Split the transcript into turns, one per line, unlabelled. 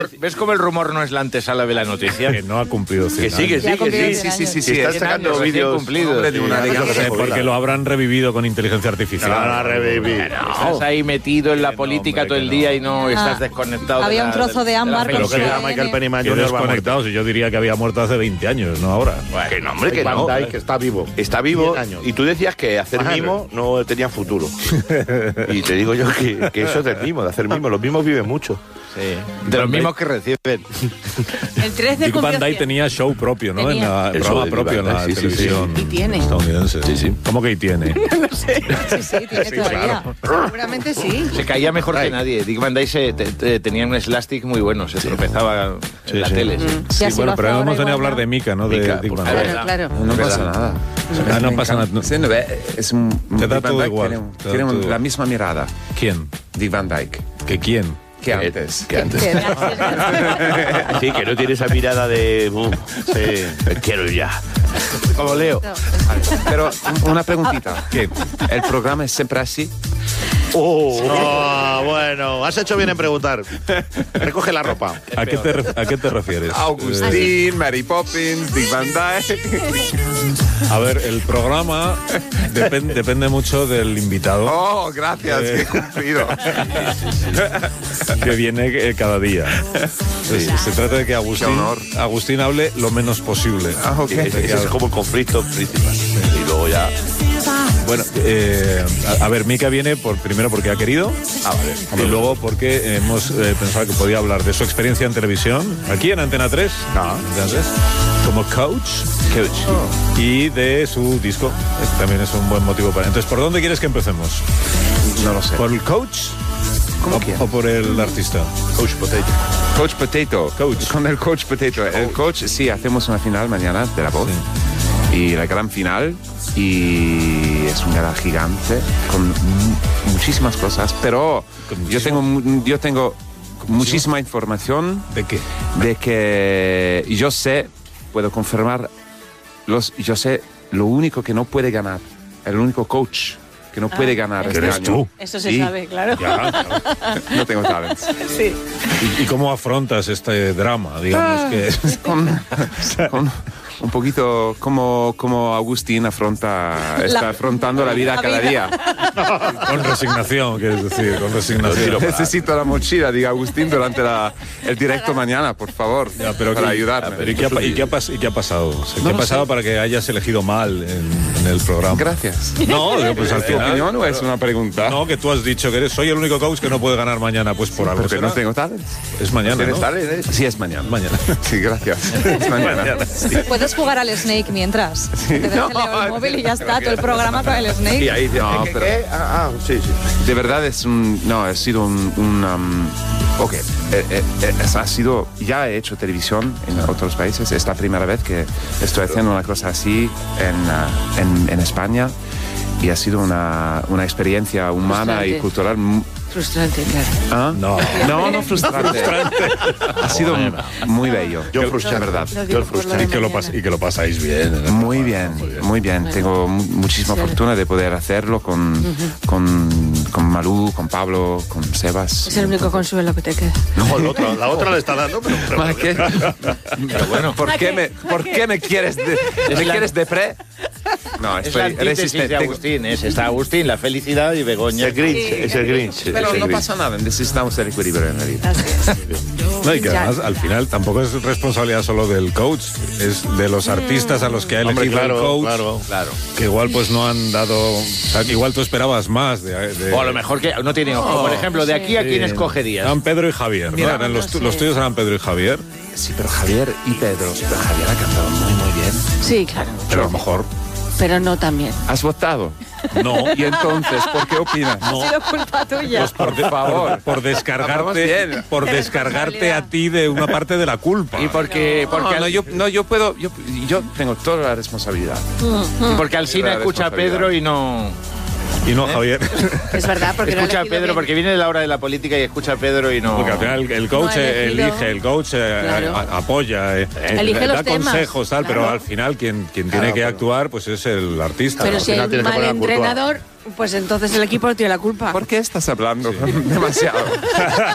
¿Ves cómo el rumor no es la antesala de la noticia?
Que no ha cumplido 100 años.
Sí.
Estás sacando vídeos cumplidos.
Porque lo habrán revivido con inteligencia artificial.
Estás ahí metido en la política todo el día y no estás desconectado.
Había un trozo de ámbar
Pero
con
que
su
Michael
ADN.
Yo desconectado, si yo diría que había muerto hace 20 años, no ahora.
Que no, hombre, que no.
Que está vivo.
Está vivo
10 años.
y tú decías que hacer mimo no tenía futuro. Y te digo yo que eso es del mimo, de hacer mimo. Los mimos viven mucho.
Sí. De los mismos que reciben.
El 13
Dick Van Dyke tenía show propio, ¿no?
Tenía.
En el programa propio en la televisión
Y tiene.
estadounidense.
Sí.
¿Cómo que y tiene?
No sé.
Sí, tiene todavía.
Seguramente sí.
Se caía mejor que nadie. Dick Van Dyke tenía un slapstick muy bueno, se tropezaba en la tele.
Sí,
así
bueno,
lo
pero
hace
hemos
ahora
venido a
igual,
hablar
¿no?
de Mika, ¿no? De
Mika,
Dick Van
por
Dyke.
Claro.
No pasa nada.
No pasa nada.
Sí, no, es un,
Te da
Dick Van
todo
Dyke
igual.
tiene,
Te da
tiene
todo igual.
la misma mirada,
¿Quién?
Dick Van Dyke,
¿Que quién?
que antes.
Que antes. Sí, que no tiene esa mirada de... sí, me quiero ir ya.
Como Leo.
Pero una preguntita.
¿Qué?
¿El programa es siempre así?
Bueno, has hecho bien en preguntar. Recoge la ropa.
¿A qué te refieres?
Agustín, Mary Poppins, Dick Van Dyke.
A ver, el programa depende mucho del invitado
Oh, gracias, qué cumplido.
que viene cada día. Se trata de que
honor.
Agustín hable lo menos posible.
Ok.
Ese es como el conflicto principal. Y luego ya...
Bueno, a ver, Mika viene primero porque ha querido y luego porque hemos pensado que podía hablar de su experiencia en televisión, aquí en Antena 3, Antena 3, como coach y de su disco. También es un buen motivo para... Entonces, ¿por dónde quieres que empecemos?
No lo sé.
¿Por el coach?
¿Cómo quién?
¿O por el artista?
Coach Potato.
Coach Potato. Con el Coach Potato. El coach, sí, hacemos una final mañana de La Voz. Y la gran final. Y es un gala gigante con muchísimas cosas. Pero yo tengo muchísima información.
¿De qué?
De que yo sé, puedo confirmar, yo sé lo único que no puede ganar. El único coach que no puede ganar este
eres
año.
tú.
Eso se
Sí.
sabe, claro.
Ya, claro.
No tengo talents.
Sí.
¿Y cómo afrontas este drama? Digamos que...
con un poquito como Agustín está afrontando la vida cada día.
Con resignación, quieres decir, con resignación.
Necesito la mochila, diga Agustín, durante el directo mañana, por favor,
Ya, pero
para
¿y
ayudarme.
qué ha pasado? O sea, ¿qué ha
lo
pasado
sé.
para que hayas elegido mal en el programa?
Gracias.
No, pues al
¿Tu
final...
opinión o es una pregunta?
No, que tú has dicho que soy el único coach que no puede ganar mañana, pues por algo
Porque
será.
no tengo talents.
Es mañana,
¿Tienes
¿no?
talents? Sí, es mañana.
Mañana.
Sí, gracias. Es mañana.
Puedes jugar al Snake mientras. Te dejas el móvil y ya está, todo el programa con el Snake.
Y ahí
No, pero
sí.
de verdad ha sido ok, ha sido, ya he hecho televisión en otros países, es la primera vez que estoy haciendo una cosa así en España y ha sido una experiencia humana
Frustrante.
y cultural.
Frustrante, claro.
¿Ah?
No.
No frustrante. Ha sido muy bello.
Yo frustrante.
De verdad.
Lo digo por lo de mañana.
Y que lo pasáis bien. en el
Muy
programa.
bien, muy bien. Tengo muchísima fortuna de poder hacerlo con Malú, con Pablo, con Sebas.
Es el único consuelo que te queda.
No, la otra le está dando, pero
Ma, ¿qué?
Pero bueno,
¿Por qué me quieres depre? No,
es la
estoy
antítesis de
resistente.
Agustín. Está Agustín, la felicidad y Begoña.
Es el Grinch.
Pero no pasa nada, necesitamos el equilibrio en la vida.
Así es.
No, y que
Ya.
además al final tampoco es responsabilidad solo del coach, es de los artistas a los que ha elegido el coach,
Claro.
que igual pues no han dado, o sea, que igual tú esperabas más de
O a lo mejor que no tiene ojo. Por ejemplo, de aquí a quién escogerías.
eran Pedro y Javier, ¿no?
Mira,
Eran los tuyos eran Pedro y Javier,
Sí, pero Javier y Pedro. Pero Javier ha cantado muy bien.
Sí, claro.
pero a lo mejor
Pero no también.
¿Has votado?
no.
Y entonces, ¿por qué opinas?
Ha sido culpa tuya.
Pues por
favor.
por
Hablamos
descargarte,
bien.
por
De
descargarte a ti de una parte de la culpa.
Y porque
Yo tengo toda la responsabilidad.
porque Alsina
La
escucha a Pedro y no...
Y no Javier.
Es verdad, porque no
Escucha a
elegido
Pedro,
bien.
porque viene de la hora de la política y escucha a Pedro y no...
Porque al final el coach
No ha elegido.
elige, el coach
Claro.
apoya,
Elige
da
los temas.
consejos, tal,
Claro.
pero al final quien tiene que actuar pues es el artista.
Pero
¿no?
si hay
final
un
tienes que
mal
poner a Courtois.
entrenador, pues entonces el equipo tiene la culpa.
¿Por qué estás hablando demasiado?